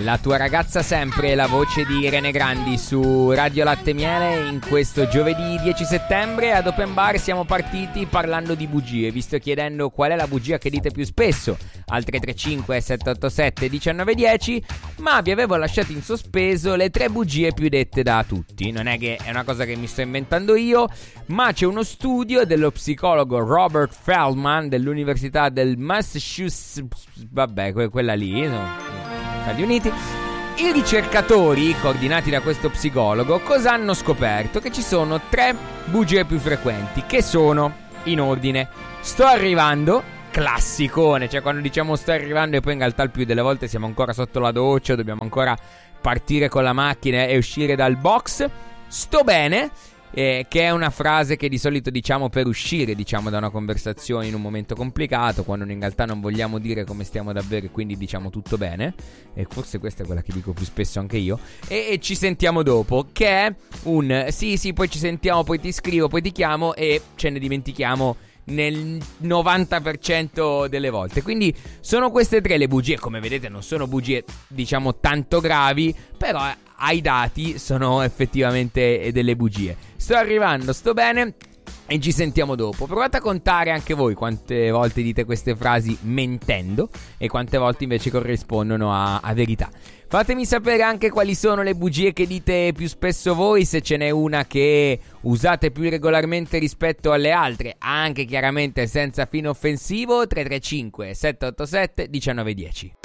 La tua ragazza sempre, la voce di Irene Grandi su Radio Latte Miele in questo giovedì 10 settembre. Ad Open Bar siamo partiti parlando di bugie. Vi sto chiedendo qual è la bugia che dite più spesso al 335 787 1910, ma vi avevo lasciato in sospeso le 3 bugie più dette da tutti. Non è che è una cosa che mi sto inventando io, ma c'è uno studio dello psicologo Robert Feldman dell'Università del Massachusetts, vabbè, quella lì, no? Stati Uniti. I ricercatori, coordinati da questo psicologo, cosa hanno scoperto? Che ci sono 3 bugie più frequenti, che sono, in ordine: sto arrivando, classicone, cioè quando diciamo sto arrivando e poi in realtà il più delle volte siamo ancora sotto la doccia, dobbiamo ancora partire con la macchina e uscire dal box. Sto bene, che è una frase che di solito diciamo per uscire, diciamo, da una conversazione in un momento complicato, quando in realtà non vogliamo dire come stiamo davvero e quindi diciamo tutto bene. E forse questa è quella che dico più spesso anche io. E ci sentiamo dopo, che è un sì, poi ci sentiamo, poi ti scrivo, poi ti chiamo, e ce ne dimentichiamo nel 90% delle volte. Quindi sono queste 3 le bugie. Come vedete non sono bugie, diciamo, tanto gravi, però ai dati sono effettivamente delle bugie. Sto arrivando, sto bene e ci sentiamo dopo. Provate a contare anche voi quante volte dite queste frasi mentendo e quante volte invece corrispondono a verità. Fatemi sapere anche quali sono le bugie che dite più spesso voi, se ce n'è una che usate più regolarmente rispetto alle altre, anche chiaramente senza fine offensivo. 335 787 1910.